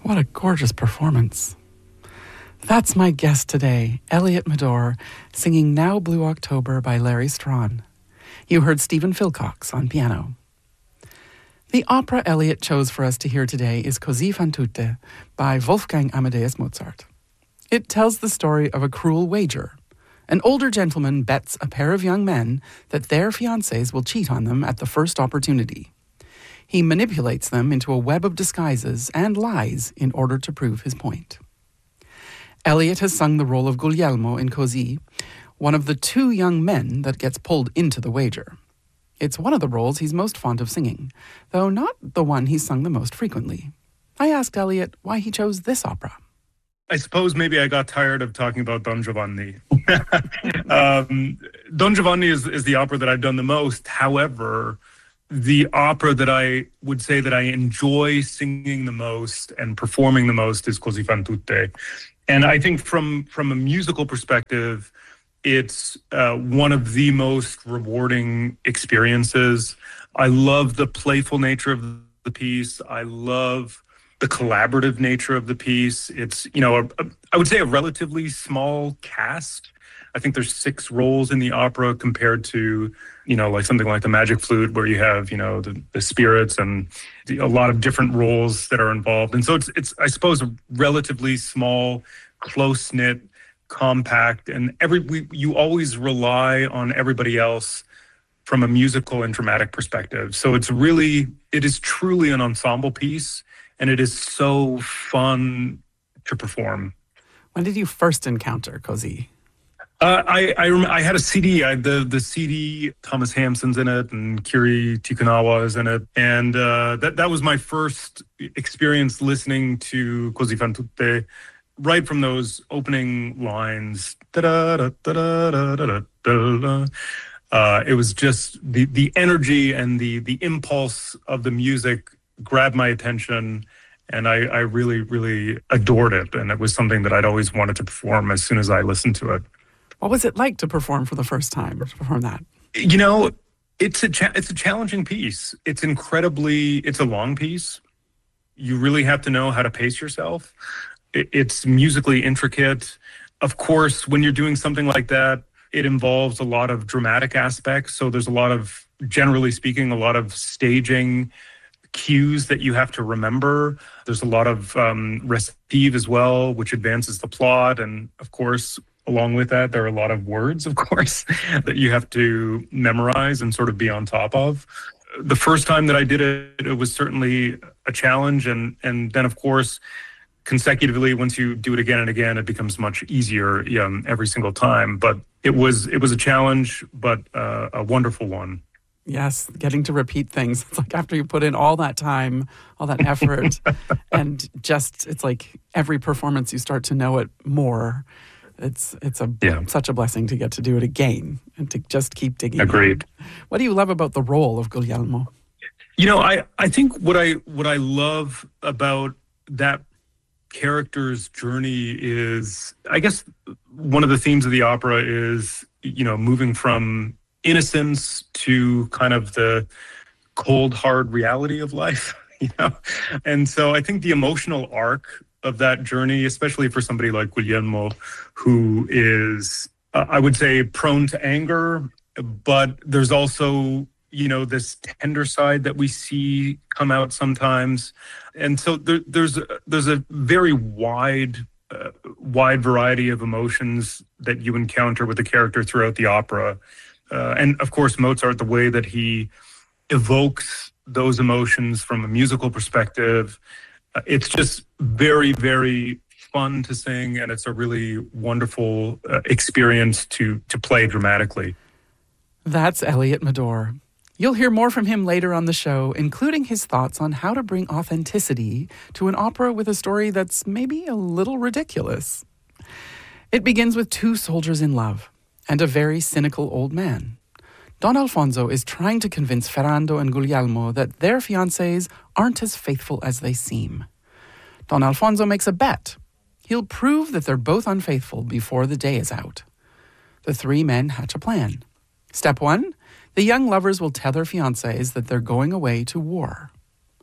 What a gorgeous performance. That's my guest today, Elliott Medor, singing Now Blue October by Larry Strachan. You heard Stephen Philcox on piano. The opera Elliott chose for us to hear today is Così fan tutte by Wolfgang Amadeus Mozart. It tells the story of a cruel wager. An older gentleman bets a pair of young men that their fiancés will cheat on them at the first opportunity. He manipulates them into a web of disguises and lies in order to prove his point. Elliott has sung the role of Guglielmo in Così, one of the two young men that gets pulled into the wager. It's one of the roles he's most fond of singing, though not the one he's sung the most frequently. I asked Elliott why he chose this opera. I suppose maybe I got tired of talking about Don Giovanni. Don Giovanni is the opera that I've done the most. However, the opera that I would say that I enjoy singing the most and performing the most is Così fan tutte. And I think from a musical perspective, it's one of the most rewarding experiences. I love the playful nature of the piece. I love the collaborative nature of the piece. It's, I would say a relatively small cast. I think there's 6 roles in the opera compared to, like something like the Magic Flute, where you have, the spirits and a lot of different roles that are involved. And so it's I suppose, a relatively small, close-knit, compact, and you always rely on everybody else from a musical and dramatic perspective. So it is truly an ensemble piece, and it is so fun to perform. When did you first encounter Così? I had a CD. I had the CD. Thomas Hampson's in it, and Kiri Tikunawa is in it, and that was my first experience listening to Così fan tutte. Right from those opening lines, it was just the energy and the impulse of the music grabbed my attention, and I really, really adored it. And it was something that I'd always wanted to perform as soon as I listened to it. What was it like to perform for the first time, to perform that? It's a challenging piece. It's a long piece. You really have to know how to pace yourself. It's musically intricate. Of course, when you're doing something like that, it involves a lot of dramatic aspects. So there's generally speaking, a lot of staging cues that you have to remember. There's a lot of recitative as well, which advances the plot. And of course, along with that, there are a lot of words, of course, that you have to memorize and sort of be on top of. The first time that I did it, it was certainly a challenge. And then, of course, consecutively, once you do it again and again, it becomes much easier every single time. But it was a challenge, but a wonderful one. Yes, getting to repeat things. It's like after you put in all that time, all that effort, and it's like every performance you start to know it more. It's such a blessing to get to do it again and to just keep digging. Agreed. In. What do you love about the role of Guglielmo? I think what I love about that character's journey is, I guess, one of the themes of the opera is, moving from innocence to kind of the cold, hard reality of life, And so I think the emotional arc of that journey, especially for somebody like Guglielmo, who is, I would say, prone to anger, but there's also, this tender side that we see come out sometimes. And so there's a very wide variety of emotions that you encounter with the character throughout the opera. And of course, Mozart, the way that he evokes those emotions from a musical perspective, it's just very, very fun to sing, and it's a really wonderful experience to play dramatically. That's Elliott Medor. You'll hear more from him later on the show, including his thoughts on how to bring authenticity to an opera with a story that's maybe a little ridiculous. It begins with 2 soldiers in love and a very cynical old man. Don Alfonso is trying to convince Ferrando and Guglielmo that their fiancés aren't as faithful as they seem. Don Alfonso makes a bet. He'll prove that they're both unfaithful before the day is out. The 3 men hatch a plan. Step 1, the young lovers will tell their fiancés that they're going away to war.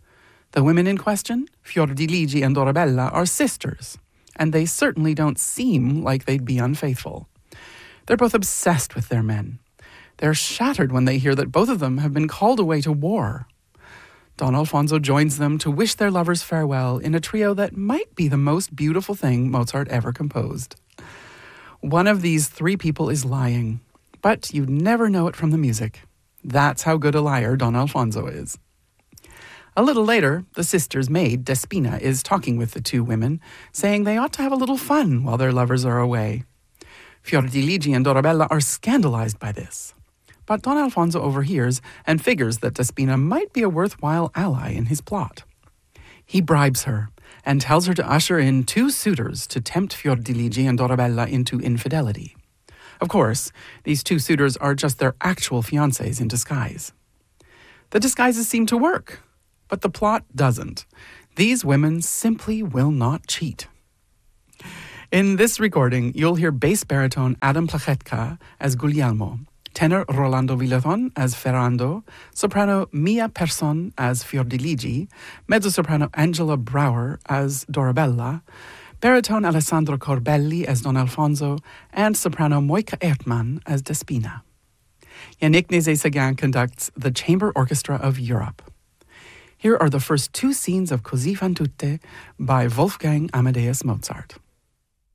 The women in question, Fiordiligi and Dorabella, are sisters, and they certainly don't seem like they'd be unfaithful. They're both obsessed with their men. They're shattered when they hear that both of them have been called away to war. Don Alfonso joins them to wish their lovers farewell in a trio that might be the most beautiful thing Mozart ever composed. One of these three people is lying, but you'd never know it from the music. That's how good a liar Don Alfonso is. A little later, the sister's maid, Despina, is talking with the two women, saying they ought to have a little fun while their lovers are away. Fiordiligi and Dorabella are scandalized by this. But Don Alfonso overhears and figures that Despina might be a worthwhile ally in his plot. He bribes her and tells her to usher in two suitors to tempt Fiordiligi and Dorabella into infidelity. Of course, these two suitors are just their actual fiancés in disguise. The disguises seem to work, but the plot doesn't. These women simply will not cheat. In this recording, you'll hear bass baritone Adam Plachetka as Guglielmo, tenor Rolando Villaton as Ferrando, soprano Mia Persson as Fiordiligi, mezzo-soprano Angela Brower as Dorabella, baritone Alessandro Corbelli as Don Alfonso, and soprano Moika Ertmann as Despina. Yannick Nézet-Séguin conducts the Chamber Orchestra of Europe. Here are the first two scenes of Così fan tutte by Wolfgang Amadeus Mozart.